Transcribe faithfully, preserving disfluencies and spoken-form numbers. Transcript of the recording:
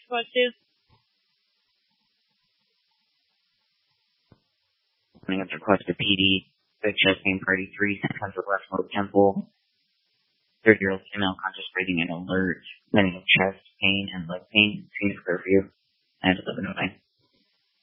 one two. Morning, it's requested P D. Big chest pain, party three, San Francisco West Lobe Temple. thirty-year-old female conscious breathing and alert. Many chest pain and leg pain. Seen curfew.